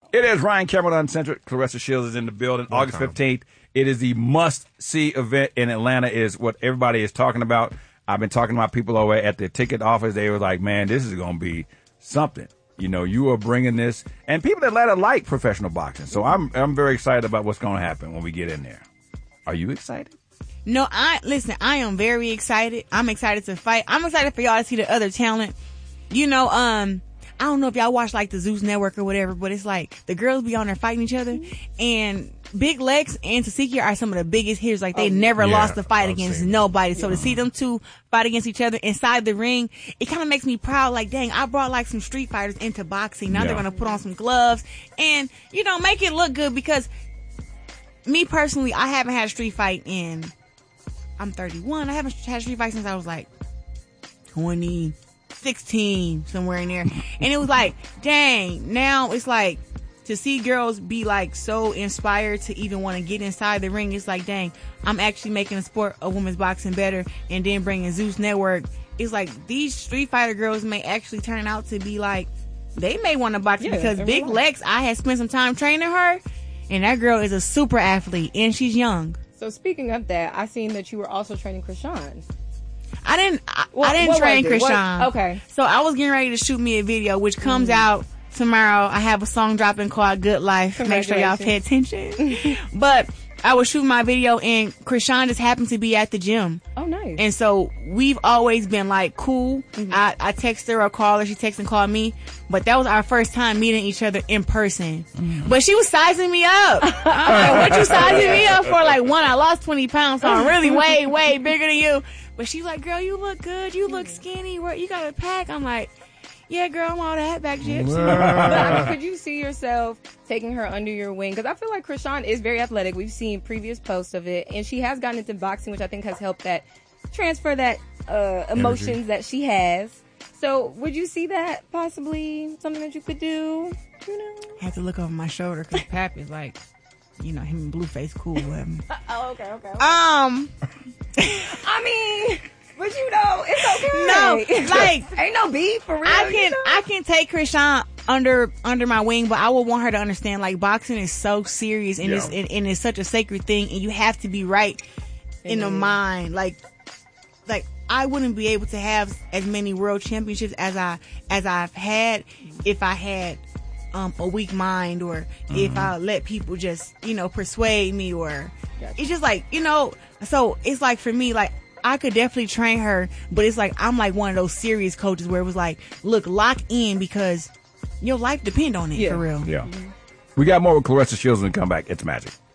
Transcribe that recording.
It is Ryan Cameron Uncensored. Claressa Shields is in the building. August 15th. It is the must-see event in Atlanta, is what everybody is talking about. I've been talking to my people over at the ticket office. They were like, man, this is going to be something. You know, you are bringing this. And people in Atlanta like professional boxing. So I'm very excited about what's going to happen when we get in there. Are you excited? No, I am very excited. I'm excited to fight. I'm excited for y'all to see the other talent. You know, I don't know if y'all watch like the Zeus Network or whatever, but it's like the girls be on there fighting each other, and Big Lex and Tasiki are some of the biggest hitters. Like they never lost a fight against nobody. So to see them two fight against each other inside the ring, it kind of makes me proud. Like, dang, I brought like some street fighters into boxing. Now they're going to put on some gloves and, you know, make it look good, because me personally, I haven't had a street fight I'm 31. I haven't had a street fight since I was like 2016, somewhere in there. And it was like, dang, now it's like, to see girls be like so inspired to even want to get inside the ring, it's like, dang, I'm actually making the sport of women's boxing better. And then bringing Zeus Network, it's like these Street Fighter girls may actually turn out to be like, they may want to box, because Big Lex, I had spent some time training her, and that girl is a super athlete, and she's young. So speaking of that, I seen that you were also training Krishan. I didn't train Krishan. Okay. So I was getting ready to shoot me a video, which comes out tomorrow. I have a song dropping called Good Life. Make sure y'all pay attention. But I was shooting my video, and Krishan just happened to be at the gym. Oh, nice. And so we've always been like cool. I text her or call her. She texts and call me. But that was our first time meeting each other in person. But she was sizing me up. I'm like, what you sizing me up for? Like, one, I lost 20 pounds, so I'm really way, way bigger than you. But she's like, girl, you look good. You look skinny. You got a pack. I'm like, yeah, girl, I'm all that back gypsy. But I mean, could you see yourself taking her under your wing? Because I feel like Krishan is very athletic. We've seen previous posts of it, and she has gotten into boxing, which I think has helped that transfer that emotions that she has. So would you see that possibly something that you could do? You know, I have to look over my shoulder because Pap is like, you know, him and Blueface cool with him. Oh, okay. I mean, but you know, it's okay. No, like ain't no beef for real. I can take Krishan under my wing, but I would want her to understand, like, boxing is so serious, and it's such a sacred thing, and you have to be right in the mind. Like I wouldn't be able to have as many world championships as I've had if I had a weak mind, or if I let people just, you know, persuade me, or it's just like, you know. So it's like, for me, like, I could definitely train her, but it's like I'm like one of those serious coaches where it was like, look, lock in, because your life depend on it, for real. Yeah. We got more with Claressa Shields when we come back. It's Magic.